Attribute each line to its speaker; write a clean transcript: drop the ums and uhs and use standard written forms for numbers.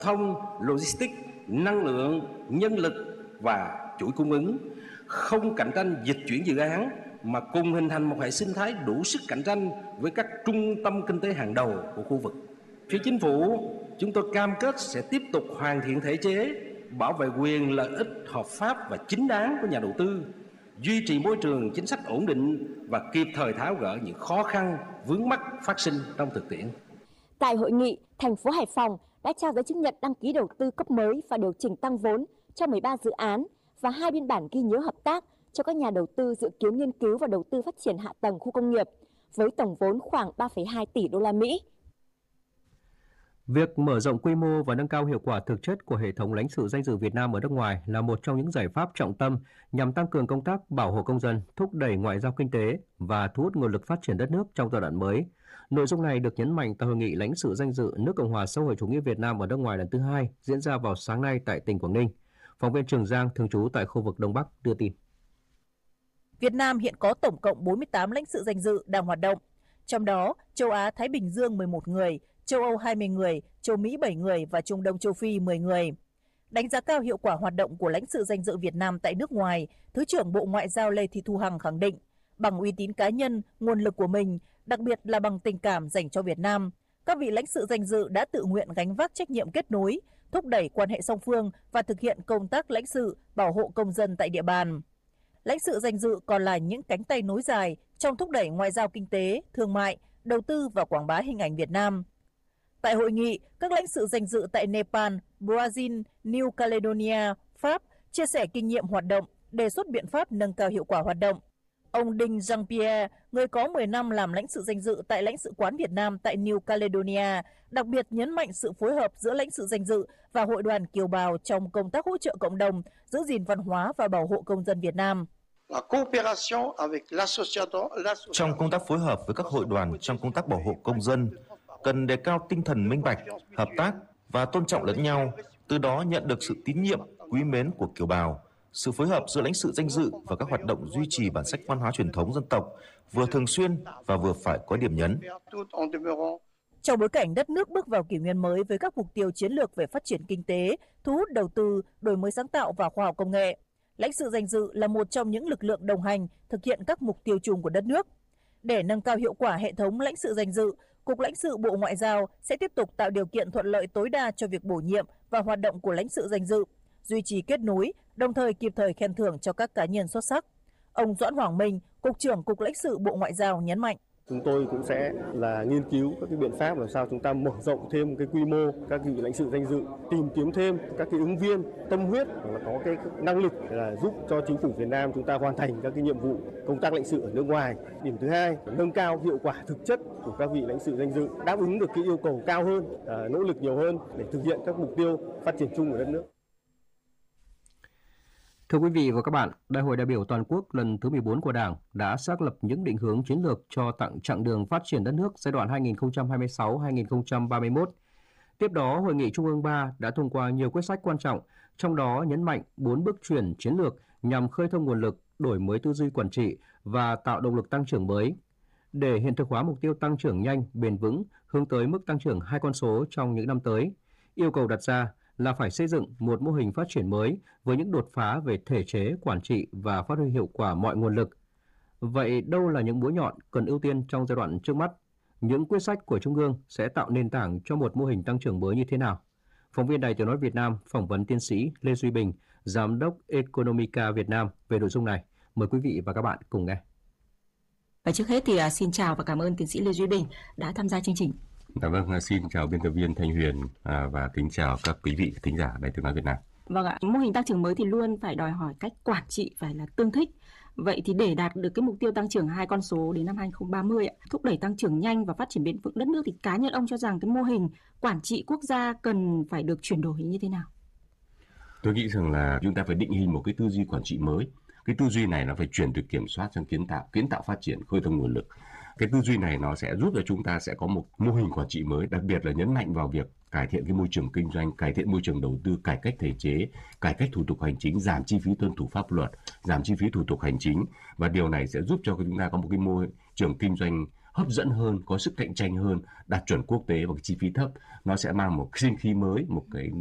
Speaker 1: thông, logistics, năng lượng, nhân lực và chuỗi cung ứng, không cạnh tranh dịch chuyển dự án mà cùng hình thành một hệ sinh thái đủ sức cạnh tranh với các trung tâm kinh tế hàng đầu của khu vực. Phía chính phủ, chúng tôi cam kết sẽ tiếp tục hoàn thiện thể chế, bảo vệ quyền lợi ích hợp pháp và chính đáng của nhà đầu tư, duy trì môi trường chính sách ổn định và kịp thời tháo gỡ những khó khăn vướng mắc phát sinh trong thực tiễn.
Speaker 2: Tại hội nghị, thành phố Hải Phòng đã trao giấy chứng nhận đăng ký đầu tư cấp mới và điều chỉnh tăng vốn cho 13 dự án và 2 biên bản ghi nhớ hợp tác cho các nhà đầu tư dự kiến nghiên cứu và đầu tư phát triển hạ tầng khu công nghiệp với tổng vốn khoảng 3,2 tỷ đô la Mỹ.
Speaker 3: Việc mở rộng quy mô và nâng cao hiệu quả thực chất của hệ thống lãnh sự danh dự Việt Nam ở nước ngoài là một trong những giải pháp trọng tâm nhằm tăng cường công tác bảo hộ công dân, thúc đẩy ngoại giao kinh tế và thu hút nguồn lực phát triển đất nước trong giai đoạn mới. Nội dung này được nhấn mạnh tại hội nghị lãnh sự danh dự nước Cộng hòa xã hội chủ nghĩa Việt Nam ở nước ngoài lần thứ 2 diễn ra vào sáng nay tại tỉnh Quảng Ninh. Phóng viên Trường Giang thường trú tại khu vực Đông Bắc đưa tin.
Speaker 4: Việt Nam hiện có tổng cộng 48 lãnh sự danh dự đang hoạt động, trong đó châu Á Thái Bình Dương 11 người, châu Âu 20 người, châu Mỹ 7 người và Trung Đông châu Phi 10 người. Đánh giá cao hiệu quả hoạt động của lãnh sự danh dự Việt Nam tại nước ngoài, Thứ trưởng Bộ Ngoại giao Lê Thị Thu Hằng khẳng định, bằng uy tín cá nhân, nguồn lực của mình, đặc biệt là bằng tình cảm dành cho Việt Nam, các vị lãnh sự danh dự đã tự nguyện gánh vác trách nhiệm kết nối, thúc đẩy quan hệ song phương và thực hiện công tác lãnh sự, bảo hộ công dân tại địa bàn. Lãnh sự danh dự còn là những cánh tay nối dài trong thúc đẩy ngoại giao kinh tế, thương mại, đầu tư và quảng bá hình ảnh Việt Nam. Tại hội nghị, các lãnh sự danh dự tại Nepal, Brazil, New Caledonia, Pháp chia sẻ kinh nghiệm hoạt động, đề xuất biện pháp nâng cao hiệu quả hoạt động. Ông Đinh Jean-Pierre, người có 10 năm làm lãnh sự danh dự tại lãnh sự quán Việt Nam tại New Caledonia, đặc biệt nhấn mạnh sự phối hợp giữa lãnh sự danh dự và hội đoàn kiều bào trong công tác hỗ trợ cộng đồng, giữ gìn văn hóa và bảo hộ công dân Việt Nam.
Speaker 5: Trong công tác phối hợp với các hội đoàn trong công tác bảo hộ công dân, cần đề cao tinh thần minh bạch, hợp tác và tôn trọng lẫn nhau, từ đó nhận được sự tín nhiệm, quý mến của kiều bào. Sự phối hợp giữa lãnh sự danh dự và các hoạt động duy trì bản sắc văn hóa truyền thống dân tộc vừa thường xuyên và vừa phải có điểm nhấn.
Speaker 4: Trong bối cảnh đất nước bước vào kỷ nguyên mới với các mục tiêu chiến lược về phát triển kinh tế, thu hút đầu tư, đổi mới sáng tạo và khoa học công nghệ, lãnh sự danh dự là một trong những lực lượng đồng hành thực hiện các mục tiêu chung của đất nước. Để nâng cao hiệu quả hệ thống lãnh sự danh dự, Cục lãnh sự Bộ Ngoại giao sẽ tiếp tục tạo điều kiện thuận lợi tối đa cho việc bổ nhiệm và hoạt động của lãnh sự danh dự, duy trì kết nối, đồng thời kịp thời khen thưởng cho các cá nhân xuất sắc. Ông Doãn Hoàng Minh, Cục trưởng Cục lãnh sự Bộ Ngoại giao nhấn mạnh.
Speaker 6: Chúng tôi cũng sẽ là nghiên cứu các cái biện pháp làm sao chúng ta mở rộng thêm cái quy mô các vị lãnh sự danh dự, tìm kiếm thêm các cái ứng viên tâm huyết và có cái năng lực là giúp cho chính phủ Việt Nam chúng ta hoàn thành các cái nhiệm vụ công tác lãnh sự ở nước ngoài. Điểm thứ hai, nâng cao hiệu quả thực chất của các vị lãnh sự danh dự, đáp ứng được cái yêu cầu cao hơn, nỗ lực nhiều hơn để thực hiện các mục tiêu phát triển chung của đất nước.
Speaker 3: Thưa quý vị và các bạn, Đại hội đại biểu toàn quốc lần thứ 14 của Đảng đã xác lập những định hướng chiến lược cho chặng đường phát triển đất nước giai đoạn 2026-2031. Tiếp đó, Hội nghị Trung ương 3 đã thông qua nhiều quyết sách quan trọng, trong đó nhấn mạnh 4 bước chuyển chiến lược nhằm khơi thông nguồn lực, đổi mới tư duy quản trị và tạo động lực tăng trưởng mới. Để hiện thực hóa mục tiêu tăng trưởng nhanh, bền vững, hướng tới mức tăng trưởng 2 con số trong những năm tới, yêu cầu đặt ra là phải xây dựng một mô hình phát triển mới với những đột phá về thể chế, quản trị và phát huy hiệu quả mọi nguồn lực. Vậy đâu là những mũi nhọn cần ưu tiên trong giai đoạn trước mắt? Những quyết sách của Trung ương sẽ tạo nền tảng cho một mô hình tăng trưởng mới như thế nào? Phóng viên Đài Tiếng nói Việt Nam phỏng vấn tiến sĩ Lê Duy Bình, Giám đốc Economica Việt Nam về nội dung này. Mời quý vị và các bạn cùng nghe.
Speaker 7: Và trước hết thì xin chào và cảm ơn tiến sĩ Lê Duy Bình đã tham gia chương trình.
Speaker 8: Vâng, xin chào biên tập viên Thanh Huyền và kính chào các quý vị thính giả Đài Tiếng nói Việt Nam.
Speaker 7: Vâng ạ, mô hình tăng trưởng mới thì luôn phải đòi hỏi cách quản trị phải là tương thích. Vậy thì để đạt được cái mục tiêu tăng trưởng 2 con số đến năm 2030, thúc đẩy tăng trưởng nhanh và phát triển bền vững đất nước thì cá nhân ông cho rằng cái mô hình quản trị quốc gia cần phải được chuyển đổi như thế nào?
Speaker 8: Tôi nghĩ rằng là chúng ta phải định hình một cái tư duy quản trị mới. Cái tư duy này nó phải chuyển từ kiểm soát sang kiến tạo phát triển, khơi thông nguồn lực. Cái tư duy này nó sẽ giúp cho chúng ta sẽ có một mô hình quản trị mới, đặc biệt là nhấn mạnh vào việc cải thiện cái môi trường kinh doanh, cải thiện môi trường đầu tư, cải cách thể chế, cải cách thủ tục hành chính, giảm chi phí tuân thủ pháp luật, giảm chi phí thủ tục hành chính, và điều này sẽ giúp cho chúng ta có một cái môi trường kinh doanh hấp dẫn hơn, có sức cạnh tranh hơn, đạt chuẩn quốc tế và cái chi phí thấp. Nó sẽ mang một sinh khí mới, một cái